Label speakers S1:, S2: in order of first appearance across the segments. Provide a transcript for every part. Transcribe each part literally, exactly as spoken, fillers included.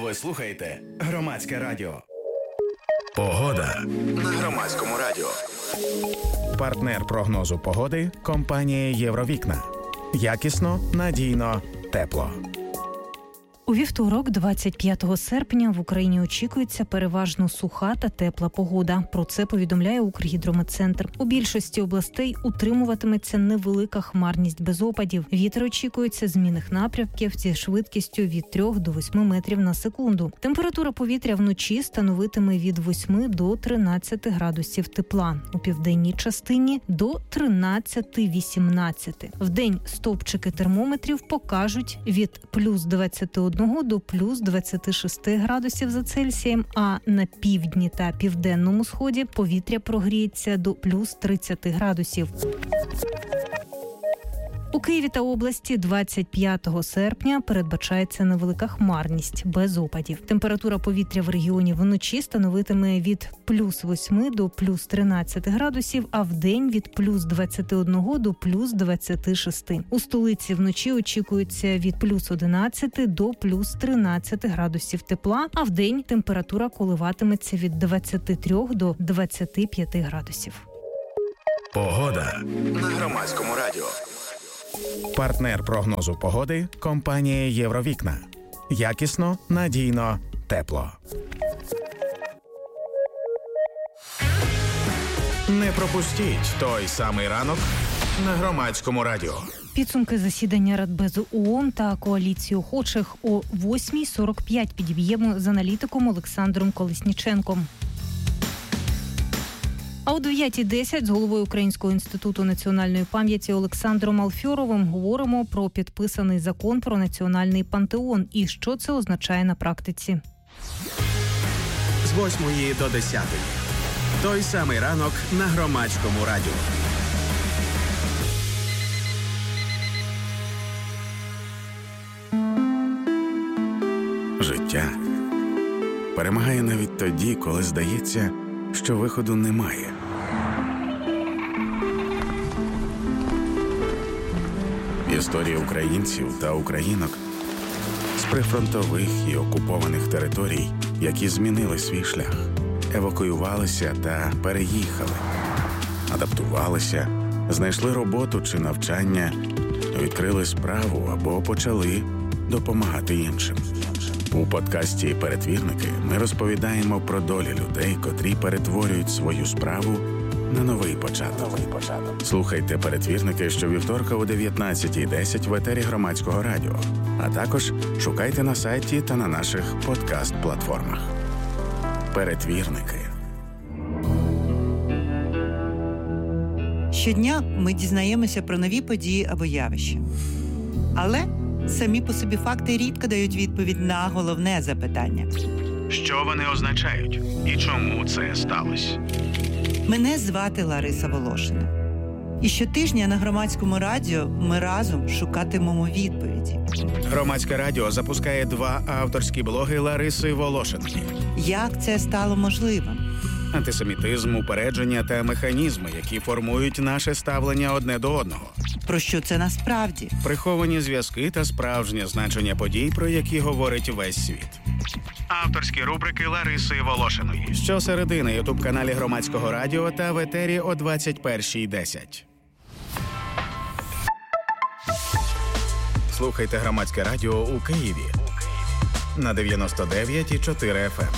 S1: Ви слухаєте Громадське радіо. Погода на Громадському радіо. Партнер прогнозу погоди – компанія «Євровікна». Якісно, надійно, тепло.
S2: У вівторок, двадцять п'ятого серпня, в Україні очікується переважно суха та тепла погода. Про це повідомляє Укргідрометцентр. У більшості областей утримуватиметься невелика хмарність без опадів. Вітер очікується змінних напрямків зі швидкістю від трьох до восьми метрів на секунду. Температура повітря вночі становитиме від восьми до тринадцяти градусів тепла. У південній частині – до тринадцяти-вісімнадцяти. Вдень стовпчики термометрів покажуть від плюс двадцяти одного до плюс двадцяти шести градусів за Цельсієм, а на півдні та південному сході повітря прогріється до плюс тридцяти градусів. У Києві та області двадцять п'ятого серпня передбачається невелика хмарність без опадів. Температура повітря в регіоні вночі становитиме від плюс восьми до плюс тринадцяти градусів, а вдень від плюс двадцяти одного до плюс двадцяти шести. У столиці вночі очікується від плюс одинадцяти до плюс тринадцяти градусів тепла, а вдень температура коливатиметься від двадцяти трьох до двадцяти п'яти градусів.
S1: Погода на Громадському радіо. Партнер прогнозу погоди – компанія «Євровікна». Якісно, надійно, тепло. Не пропустіть той самий ранок на Громадському радіо.
S2: Підсумки засідання Радбезу ООН та коаліції охочих о восьмій сорок п'ять підіб'ємо з аналітиком Олександром Колесніченком. А о дев'ятій десять з головою Українського інституту національної пам'яті Олександром Алфьоровим говоримо про підписаний закон про національний пантеон і що це означає на практиці.
S3: З восьмої до десятої. Той самий ранок на Громадському радіо.
S1: Життя перемагає навіть тоді, коли здається, що виходу немає. Історія українців та українок з прифронтових і окупованих територій, які змінили свій шлях, евакуювалися та переїхали, адаптувалися, знайшли роботу чи навчання, відкрили справу або почали допомагати іншим. У подкасті «Перетвірники» ми розповідаємо про долі людей, котрі перетворюють свою справу на новий початок. Слухайте «Перетвірники» щовівторка о дев'ятнадцятій десять в етері Громадського радіо, а також шукайте на сайті та на наших подкаст-платформах. «Перетвірники».
S4: Щодня ми дізнаємося про нові події або явища. Але самі по собі факти рідко дають відповідь на головне запитання.
S1: Що вони означають? І чому це сталося?
S4: Мене звати Лариса Волошина. І щотижня на Громадському радіо ми разом шукатимемо відповіді.
S1: Громадське радіо запускає два авторські блоги Лариси Волошинки.
S4: Як це стало можливим?
S1: Антисемітизм, упередження та механізми, які формують наше ставлення одне до одного.
S4: Про що це насправді?
S1: Приховані зв'язки та справжнє значення подій, про які говорить весь світ. Авторські рубрики Лариси Волошиної. Щосереди на ютуб-каналі Громадського радіо та в етері о двадцять першій десять. Слухайте Громадське радіо у Києві на дев'яносто дев'ять і чотири еф ем.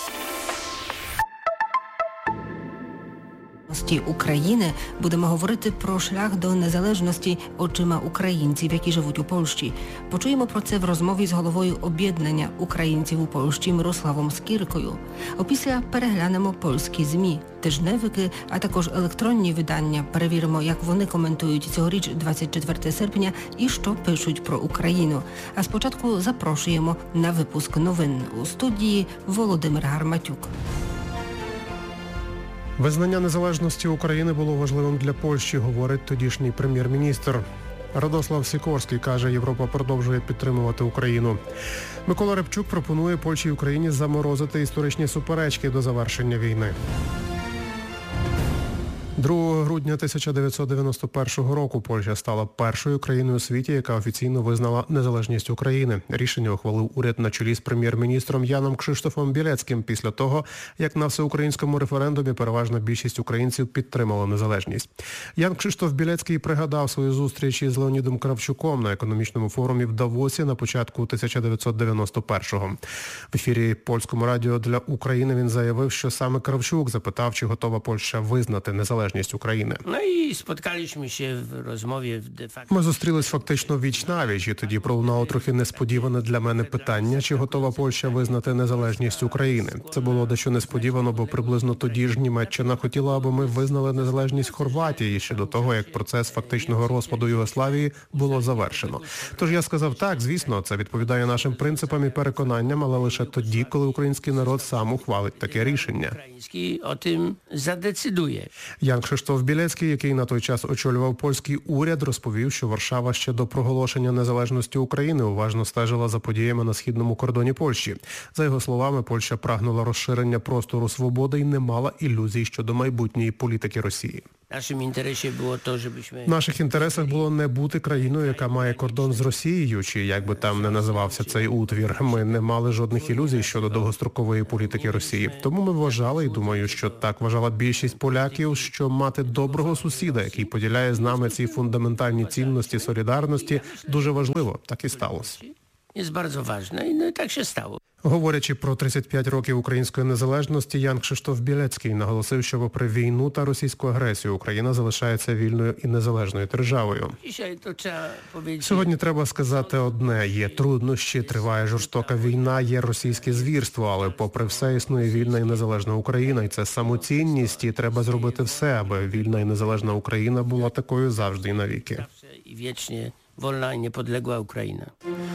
S5: України будемо говорити про шлях до незалежності очима українців, які живуть у Польщі. Почуємо про це в розмові з головою об'єднання українців у Польщі Мирославом Скіркою. Опісля переглянемо польські ЗМІ, тижневики, а також електронні видання. Перевіримо, як вони коментують цьогоріч двадцять четвертого серпня і що пишуть про Україну. А спочатку запрошуємо на випуск новин. У студії Володимир Гарматюк.
S6: Визнання незалежності України було важливим для Польщі, говорить тодішній прем'єр-міністр. Радослав Сікорський каже, Європа продовжує підтримувати Україну. Микола Рибчук пропонує Польщі і Україні заморозити історичні суперечки до завершення війни. другого грудня тисяча дев'ятсот дев'яносто першого року Польща стала першою країною у світі, яка офіційно визнала незалежність України. Рішення ухвалив уряд на чолі з прем'єр-міністром Яном Кшиштофом Білецьким після того, як на всеукраїнському референдумі переважна більшість українців підтримала незалежність. Ян Кшиштоф Білецький пригадав свою зустріч із Леонідом Кравчуком на економічному форумі в Давосі на початку тисяча дев'ятсот дев'яносто першого. В ефірі Польському радіо для України він заявив, що саме Кравчук запитав, чи готова Польща визнати незалежність України.
S7: Ну і споткалися ще в розмові де факто.
S6: Ми зустрілись фактично віч-навіч, і тоді пролунало трохи несподіване для мене питання, чи готова Польща визнати незалежність України. Це було дещо несподівано, бо приблизно тоді ж Німеччина хотіла, аби ми визнали незалежність Хорватії ще до того, як процес фактичного розпаду Югославії було завершено. Тож я сказав, так, звісно, це відповідає нашим принципам і переконанням, але лише тоді, коли український народ сам ухвалить таке рішення.
S7: Український о тим задецидує.
S6: Ян Кшиштоф Білецький, який на той час очолював польський уряд, розповів, що Варшава ще до проголошення незалежності України уважно стежила за подіями на східному кордоні Польщі. За його словами, Польща прагнула розширення простору свободи і не мала ілюзій щодо майбутньої політики Росії.
S7: Нашим інтересом було то, щоби...
S6: В наших інтересах було не бути країною, яка має кордон з Росією, чи як би там не називався цей утвір. Ми не мали жодних ілюзій щодо довгострокової політики Росії. Тому ми вважали, і думаю, що так вважала більшість поляків, що мати доброго сусіда, який поділяє з нами ці фундаментальні цінності солідарності, дуже важливо. Так і сталося.
S7: Є дуже важливо, і ну, так ще стало.
S6: Говорячи про тридцять п'ять років української незалежності, Ян Кшиштоф Білецький наголосив, що попри війну та російську агресію Україна залишається вільною і незалежною державою. Сьогодні треба сказати одне: є труднощі, триває жорстока війна, є російське звірство, але попри все існує вільна і незалежна Україна, і це самоцінність, і треба зробити все, аби вільна і незалежна Україна була такою завжди і навіки.
S7: І вічно вільна і неподлегла Україна.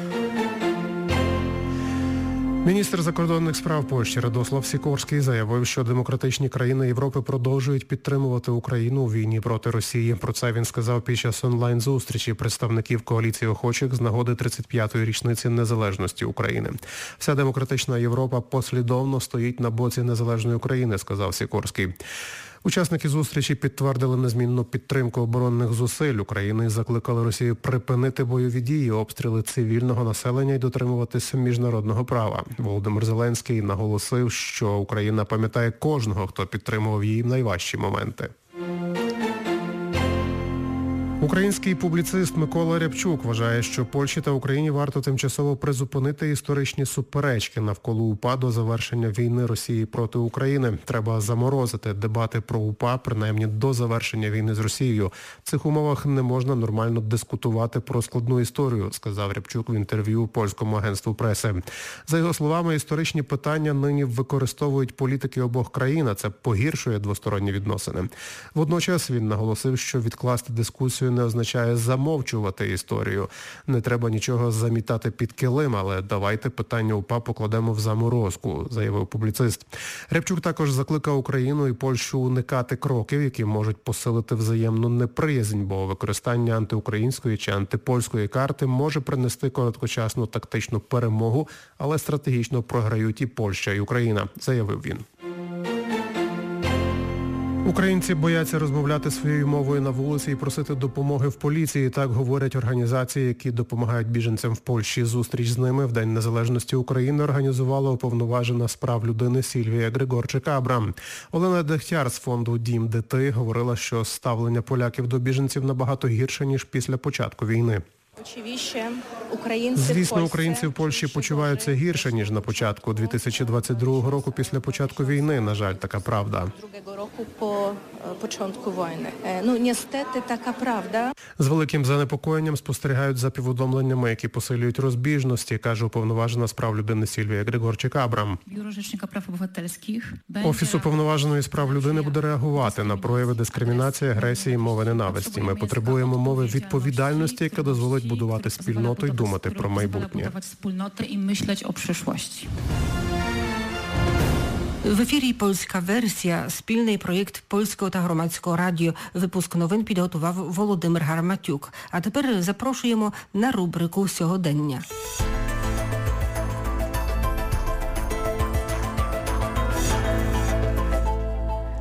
S6: Міністр закордонних справ Польщі Радослав Сікорський заявив, що демократичні країни Європи продовжують підтримувати Україну у війні проти Росії. Про це він сказав під час онлайн-зустрічі представників коаліції охочих з нагоди тридцять п'ятої річниці незалежності України. Вся демократична Європа послідовно стоїть на боці незалежної України, сказав Сікорський. Учасники зустрічі підтвердили незмінну підтримку оборонних зусиль України і закликали Росію припинити бойові дії, обстріли цивільного населення і дотримуватися міжнародного права. Володимир Зеленський наголосив, що Україна пам'ятає кожного, хто підтримував її в найважчі моменти. Український публіцист Микола Рябчук вважає, що Польщі та Україні варто тимчасово призупинити історичні суперечки навколо УПА до завершення війни Росії проти України. Треба заморозити дебати про УПА, принаймні до завершення війни з Росією. В цих умовах не можна нормально дискутувати про складну історію, сказав Рябчук в інтерв'ю польському агентству преси. За його словами, історичні питання нині використовують політики обох країн, а це погіршує двосторонні відносини. Водночас він наголосив, що відкласти дискусію не означає замовчувати історію. Не треба нічого замітати під килим, але давайте питання УПА покладемо в заморозку, заявив публіцист. Рябчук також закликав Україну і Польщу уникати кроків, які можуть посилити взаємну неприязнь, бо використання антиукраїнської чи антипольської карти може принести короткочасну тактичну перемогу, але стратегічно програють і Польща, і Україна, заявив він. Українці бояться розмовляти своєю мовою на вулиці і просити допомоги в поліції. Так говорять організації, які допомагають біженцям в Польщі. Зустріч з ними в День Незалежності України організувала уповноважена з прав людини Сільвія Григорчик-Абрам. Олена Дехтяр з фонду «Дім, де ти» говорила, що ставлення поляків до біженців набагато гірше, ніж після початку війни. Звісно, українці в Польщі почуваються гірше, ніж на початку дві тисячі двадцять другого року після початку війни. На жаль, така правда. З великим занепокоєнням спостерігають за повідомленнями, які посилюють розбіжності, каже уповноважена з прав людини Сільвія Григорчик-Абрам. Офіс уповноваженої з прав людини буде реагувати на прояви дискримінації, агресії, мови ненависті. Ми потребуємо мови відповідальності, яка дозволить будувати спільноту і думати про майбутнє.
S5: В ефірі польська версія, спільний проєкт Польського та Громадського радіо. Випуск новин підготував Володимир Гарматюк. А тепер запрошуємо на рубрику «Сьогодення».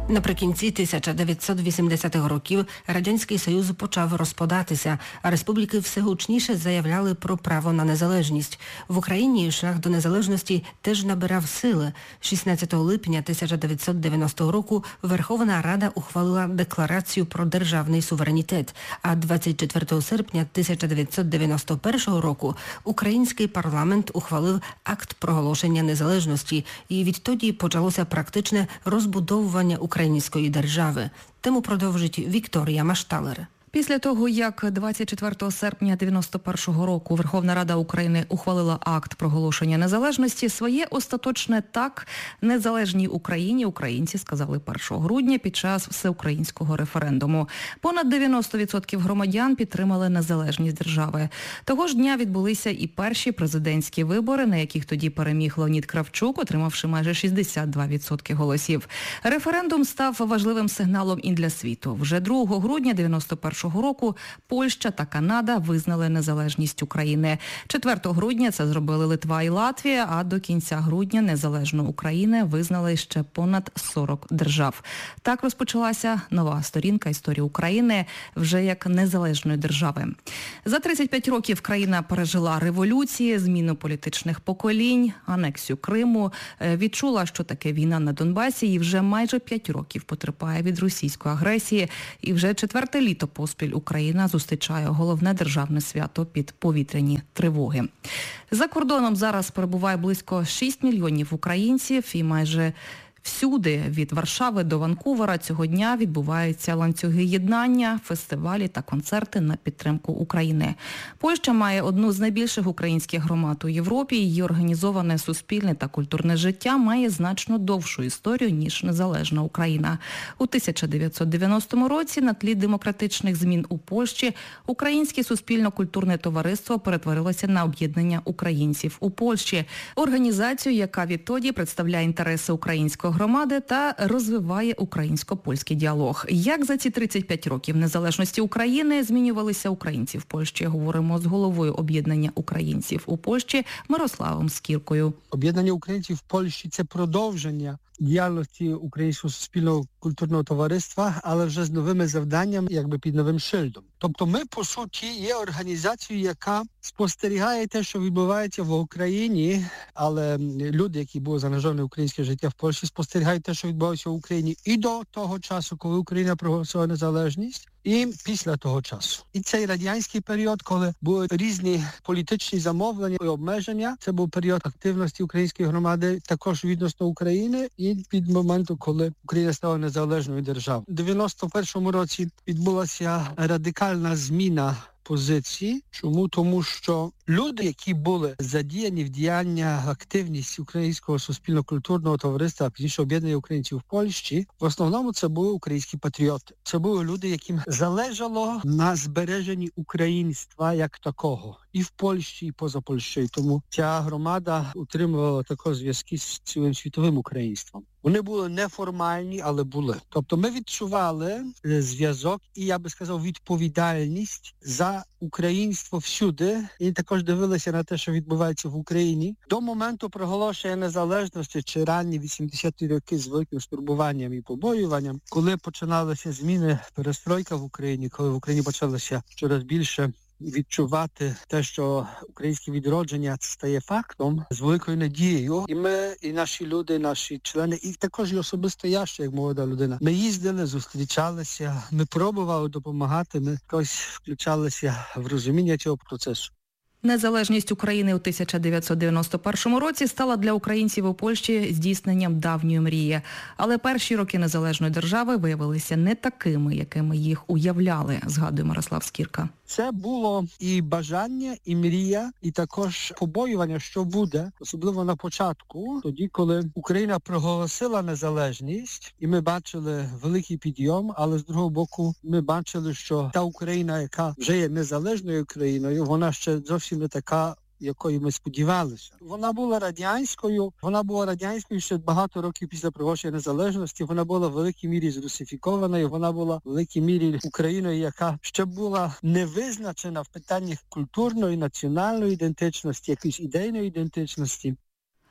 S5: Наприкінці тисяча дев'ятсот вісімдесятих років Радянський Союз почав розпадатися, а республіки все гучніше заявляли про право на незалежність. В Україні шлях до незалежності теж набирав сили. шістнадцятого липня тисяча дев'ятсот дев'яностого року Верховна Рада ухвалила декларацію про державний суверенітет, а двадцять четвертого серпня тисяча дев'ятсот дев'яносто першого року український парламент ухвалив акт проголошення незалежності, і відтоді почалося практичне розбудовування України. Української держави. Тему продовжить Вікторія Машталер.
S8: Після того, як двадцять четвертого серпня дев'яносто першого року Верховна Рада України ухвалила акт проголошення незалежності, своє остаточне «так» незалежній Україні українці сказали першого грудня під час всеукраїнського референдуму. Понад дев'яносто відсотків громадян підтримали незалежність держави. Того ж дня відбулися і перші президентські вибори, на яких тоді переміг Леонід Кравчук, отримавши майже шістдесят два відсотки голосів. Референдум став важливим сигналом і для світу. Вже другого грудня дев'яносто першого року Польща та Канада визнали незалежність України. четвертого грудня це зробили Литва і Латвія, а до кінця грудня незалежну Україну визнали ще понад сорок держав. Так розпочалася нова сторінка історії України вже як незалежної держави. За тридцять п'ять років країна пережила революції, зміну політичних поколінь, анексію Криму, відчула, що таке війна на Донбасі, і вже майже п'ять років потерпає від російської агресії, і вже четверте літо поспіль Україна зустрічає головне державне свято під повітряні тривоги. За кордоном зараз перебуває близько шість мільйонів українців, і майже всюди, від Варшави до Ванкувера, цього дня відбуваються ланцюги єднання, фестивалі та концерти на підтримку України. Польща має одну з найбільших українських громад у Європі. Її організоване суспільне та культурне життя має значно довшу історію, ніж незалежна Україна. У тисяча дев'ятсот дев'яностому році на тлі демократичних змін у Польщі Українське суспільно-культурне товариство перетворилося на об'єднання українців у Польщі. Організацію, яка відтоді представляє інтереси українського громади та розвиває українсько-польський діалог. Як за ці тридцять п'ять років незалежності України змінювалися українці в Польщі? Говоримо з головою об'єднання українців у Польщі Мирославом Скіркою.
S9: Об'єднання українців в Польщі – це продовження діяльності Українського суспільного культурного товариства, але вже з новими завданнями, якби під новим шильдом. Тобто ми, по суті, є організацією, яка спостерігає те, що відбувається в Україні, але люди, які були заангажовані в українське життя в Польщі, спостерігають те, що відбувається в Україні і до того часу, коли Україна проголосила незалежність, і після того часу. І цей радянський період, коли були різні політичні замовлення і обмеження, це був період активності української громади також відносно України і під моменту, коли Україна стала незалежною державою. У дев'яносто першому році відбулася радикальна зміна позиції. Чому? Тому що люди, які були задіяні в діяння активність Українського суспільно-культурного товариства, а пізніше об'єднання українців в Польщі, в основному це були українські патріоти. Це були люди, яким залежало на збереженні українства як такого. І в Польщі, і поза Польщею. Тому ця громада утримувала також зв'язки з цілим світовим українством. Вони були неформальні, але були. Тобто ми відчували зв'язок і, я би сказав, відповідальність за українство всюди. І також дивилися на те, що відбувається в Україні. До моменту проголошення незалежності, чи ранні вісімдесяті роки з великим стурбуванням і побоюванням, коли починалися зміни, перестройка в Україні, коли в Україні почалося щораз більше відчувати те, що українське відродження стає фактом, з великою надією. І ми, і наші люди, наші члени, і також і особисто я, ще як молода людина, ми їздили, зустрічалися, ми пробували допомагати, ми якось включалися в розуміння цього процесу.
S8: Незалежність України у тисяча дев'ятсот дев'яносто першому році стала для українців у Польщі здійсненням давньої мрії. Але перші роки незалежної держави виявилися не такими, якими їх уявляли, згадує Мирослав Скірка.
S9: Це було і бажання, і мрія, і також побоювання, що буде, особливо на початку, тоді, коли Україна проголосила незалежність, і ми бачили великий підйом, але з другого боку ми бачили, що та Україна, яка вже є незалежною країною, вона ще зовсім не така, якою ми сподівалися. Вона була радянською, вона була радянською ще багато років після проголошення незалежності, вона була в великій мірі зрусифікованою, вона була в великій мірі Україною, яка ще була не визначена в питаннях культурної, національної ідентичності, якоїсь ідейної ідентичності.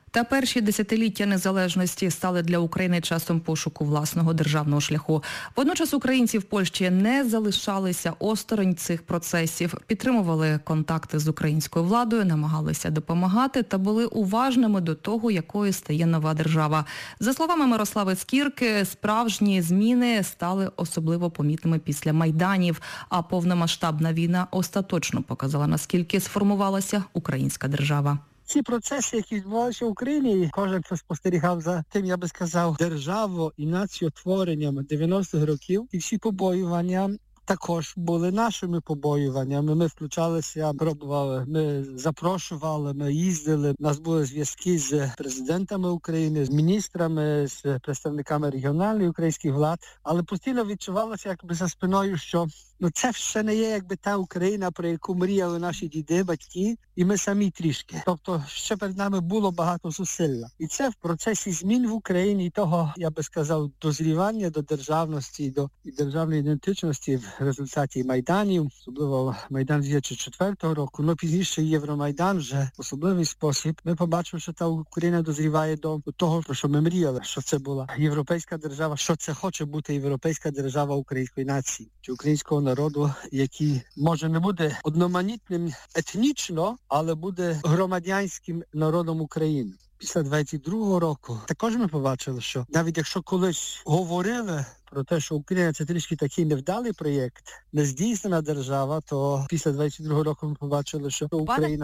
S8: Та перші десятиліття незалежності стали для України часом пошуку власного державного шляху. Водночас українці в Польщі не залишалися осторонь цих процесів, підтримували контакти з українською владою, намагалися допомагати та були уважними до того, якою стає нова держава. За словами Мирослави Скірки, справжні зміни стали особливо помітними після Майданів, а повномасштабна війна остаточно показала, наскільки сформувалася українська держава.
S9: Ці процеси, які відбувалися в Україні, кожен, хто спостерігав за тим, я би сказав, державо- і націотворенням дев'яностих років, і всі побоювання також були нашими побоюваннями. Ми включалися, пробували, ми запрошували, ми їздили. У нас були зв'язки з президентами України, з міністрами, з представниками регіональних українських влад, але постійно відчувалося якби за спиною, що ну це ще не є якби та Україна, про яку мріяли наші діди, батьки, і ми самі трішки. Тобто ще перед нами було багато зусилля. І це в процесі змін в Україні, і того, я би сказав, дозрівання до державності, до і державної ідентичності в результаті Майданів, особливо Майдан дві тисячі четвертого року, ну пізніше Євромайдан вже в особливий спосіб. Ми побачили, що та Україна дозріває до того, про що ми мріяли, що це була європейська держава, що це хоче бути європейська держава української нації, чи українського народу, який, може, не буде одноманітним етнічно, але буде громадянським народом України. Після двадцять другого року також ми побачили, що навіть якщо колись говорили про те, що Україна – це трішки такий невдалий проєкт, нездійснена держава, то після двадцять другого року ми побачили, що Україна